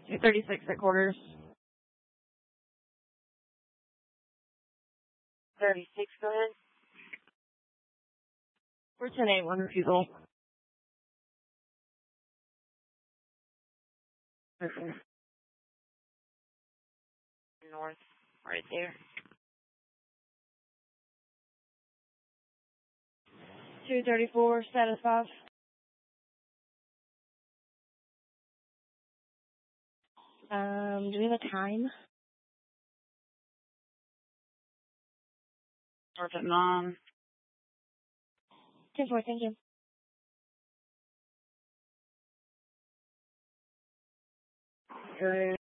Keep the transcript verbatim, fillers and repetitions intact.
two thirty-six at quarters. thirty-six, go ahead. We're ten eight, one refusal. Okay. North, right there. two thirty-four, status five. Um, do we have a time? North at nine. ten four, thank you. Okay.